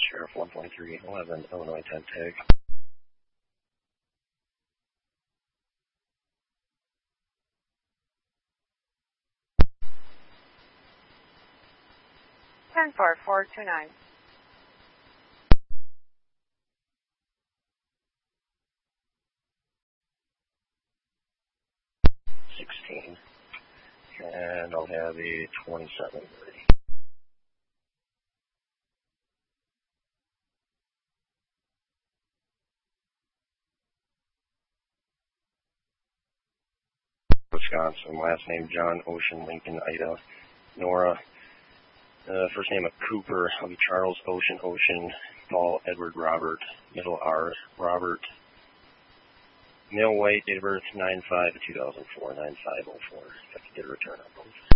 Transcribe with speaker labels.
Speaker 1: Sheriff 12311, Illinois 10 tag.
Speaker 2: 10-4-429.
Speaker 1: 16. And I'll have a 27 ready. Wisconsin, last name John, Ocean, Lincoln, Ida, Nora. First name of Cooper, I'll be Charles, Ocean, Paul, Edward, Robert, middle R, Robert. Male white, date of birth 9/5/2004, 9504. If I could get a return on both.